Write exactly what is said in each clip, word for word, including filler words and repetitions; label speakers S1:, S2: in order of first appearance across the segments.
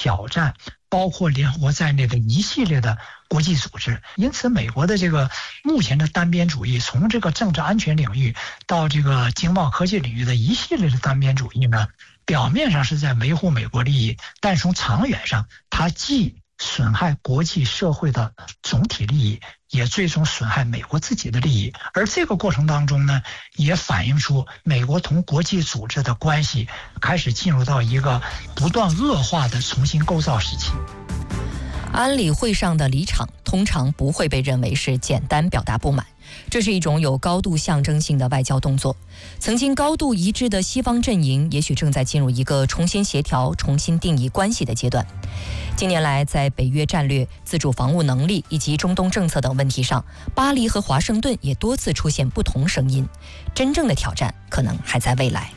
S1: 挑战包括联合国在内的一系列的国际组织。因此美国的这个目前的单边主义，从这个政治安全领域到这个经贸科技领域的一系列的单边主义呢，表面上是在维护美国利益，但从长远上它既损害国际社会的总体利益，也最终损害美国自己的利益。而这个过程当中呢，也反映出美国同国际组织的关系开始进入到一个不断恶化的重新构造时期。
S2: 安理会上的离场通常不会被认为是简单表达不满，这是一种有高度象征性的外交动作。曾经高度一致的西方阵营也许正在进入一个重新协调、重新定义关系的阶段。近年来，在北约战略、自主防务能力以及中东政策等问题上，巴黎和华盛顿也多次出现不同声音。真正的挑战可能还在未来。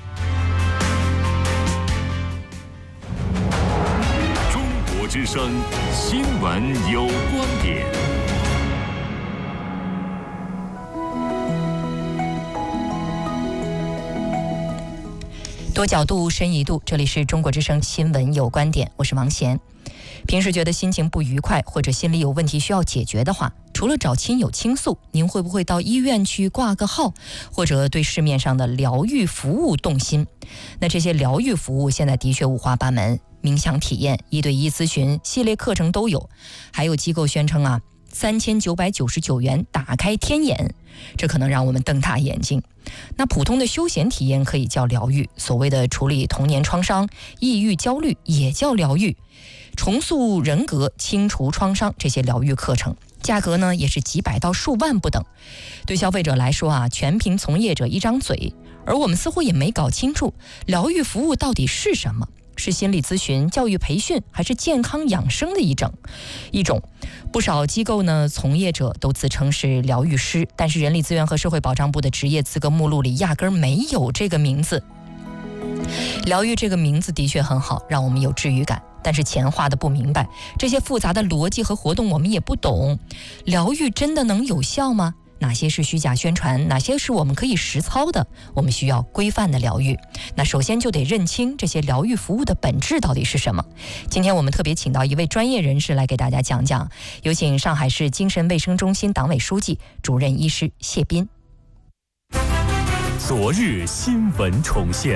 S3: 中国之声新闻有观点。
S2: 多角度、深一度，这里是中国之声新闻有观点，我是王贤。平时觉得心情不愉快或者心里有问题需要解决的话，除了找亲友倾诉，您会不会到医院去挂个号，或者对市面上的疗愈服务动心？那这些疗愈服务现在的确五花八门，冥想体验、一对一咨询、系列课程都有，还有机构宣称啊，三千九百九十九元打开天眼，这可能让我们瞪大眼睛。那普通的休闲体验可以叫疗愈，所谓的处理童年创伤、抑郁、焦虑也叫疗愈，重塑人格、清除创伤，这些疗愈课程价格呢也是几百到数万不等。对消费者来说啊，全凭从业者一张嘴，而我们似乎也没搞清楚疗愈服务到底是什么。是心理咨询、教育培训，还是健康养生的一整一种？不少机构呢，从业者都自称是疗愈师，但是人力资源和社会保障部的职业资格目录里压根没有这个名字。疗愈这个名字的确很好，让我们有治愈感，但是钱花的不明白，这些复杂的逻辑和活动我们也不懂。疗愈真的能有效吗？哪些是虚假宣传，哪些是我们可以实操的？我们需要规范的疗愈。那首先就得认清这些疗愈服务的本质到底是什么。今天我们特别请到一位专业人士来给大家讲讲，有请上海市精神卫生中心党委书记、主任医师谢斌。
S3: 昨日新闻重现。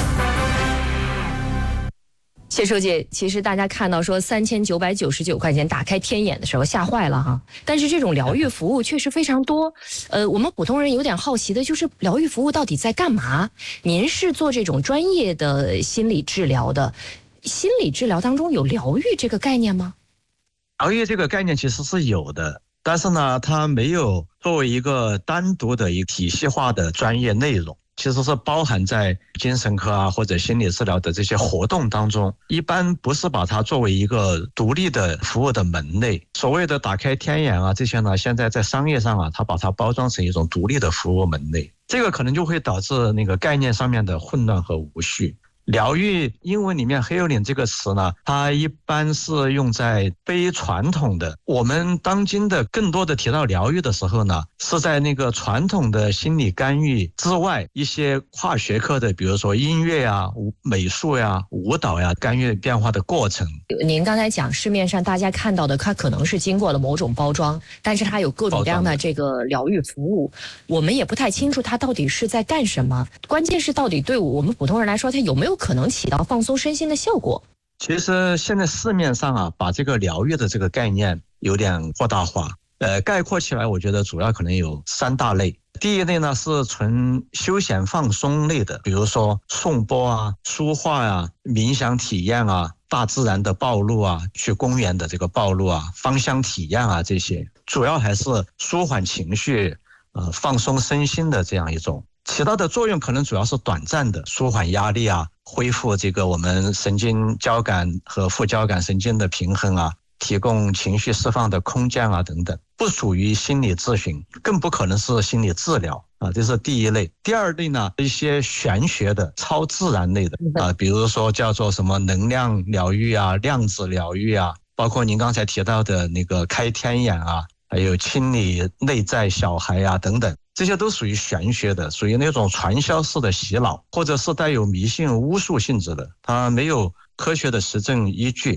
S2: 谢书记，其实大家看到说三千九百九十九块钱打开天眼的时候吓坏了哈，但是这种疗愈服务确实非常多。呃，我们普通人有点好奇的就是疗愈服务到底在干嘛？您是做这种专业的心理治疗的，心理治疗当中有疗愈这个概念吗？
S4: 疗愈这个概念其实是有的，但是呢，它没有作为一个单独的一个体系化的专业内容。其实是包含在精神科啊或者心理治疗的这些活动当中，一般不是把它作为一个独立的服务的门类。所谓的打开天眼啊这些呢，现在在商业上啊，它把它包装成一种独立的服务门类，这个可能就会导致那个概念上面的混乱和无序。疗愈英文里面 healing 这个词呢，它一般是用在非传统的，我们当今的更多的提到疗愈的时候呢，是在那个传统的心理干预之外，一些跨学科的，比如说音乐啊、美术呀、舞蹈呀，干预变化的过程。
S2: 您刚才讲市面上大家看到的，它可能是经过了某种包装，但是它有各种各样的这个疗愈服务，我们也不太清楚它到底是在干什么。关键是到底对我们普通人来说，它有没有可能起到放松身心的效果？
S4: 其实现在市面上啊，把这个疗愈的这个概念有点扩大化，呃，概括起来，我觉得主要可能有三大类。第一类呢是纯休闲放松类的，比如说颂钵啊、书画啊、冥想体验啊、大自然的暴露啊、去公园的这个暴露啊、芳香体验啊，这些主要还是舒缓情绪、呃放松身心的这样一种。起到的作用可能主要是短暂的，舒缓压力啊，恢复这个我们神经交感和副交感神经的平衡啊，提供情绪释放的空间啊等等，不属于心理咨询，更不可能是心理治疗啊，这是第一类。第二类呢，一些玄学的、超自然类的啊，比如说叫做什么能量疗愈啊、量子疗愈啊，包括您刚才提到的那个开天眼啊，还有清理内在小孩啊等等。这些都属于玄学的，属于那种传销式的洗脑，或者是带有迷信巫术性质的，它没有科学的实证依据。